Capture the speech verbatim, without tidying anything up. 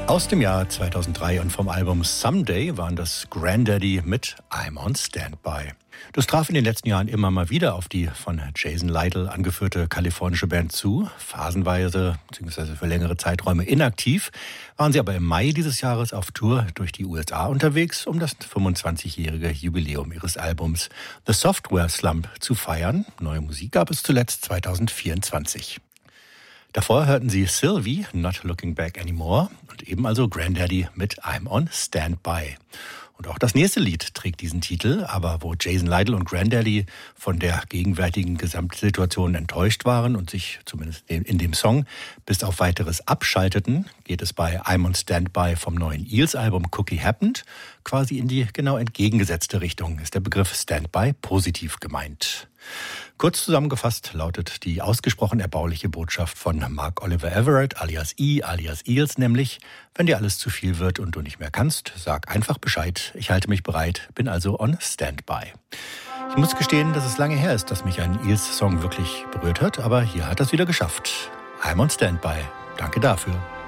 Aus dem Jahr zweitausenddrei und vom Album Someday waren das Grandaddy mit I'm on Standby. Das traf in den letzten Jahren immer mal wieder auf die von Jason Lytle angeführte kalifornische Band zu. Phasenweise bzw. für längere Zeiträume inaktiv, waren sie aber im Mai dieses Jahres auf Tour durch die U S A unterwegs, um das fünfundzwanzigjährige Jubiläum ihres Albums The Software Slump zu feiern. Neue Musik gab es zuletzt zweitausendvierundzwanzig. Davor hörten Sie Sylvie, Not Looking Back Anymore, und eben also Grandaddy mit I'm on Standby. Und auch das nächste Lied trägt diesen Titel, aber wo Jason Lytle und Grandaddy von der gegenwärtigen Gesamtsituation enttäuscht waren und sich zumindest in dem Song bis auf Weiteres abschalteten, geht es bei I'm on Standby vom neuen Eels-Album Cookie Happened quasi in die genau entgegengesetzte Richtung, ist der Begriff Standby positiv gemeint. Kurz zusammengefasst lautet die ausgesprochen erbauliche Botschaft von Mark Oliver Everett alias E alias Eels nämlich: Wenn dir alles zu viel wird und du nicht mehr kannst, sag einfach Bescheid. Ich halte mich bereit, bin also on Standby. Ich muss gestehen, dass es lange her ist, dass mich ein Eels-Song wirklich berührt hat, aber hier hat er es wieder geschafft. I'm on Standby. Danke dafür.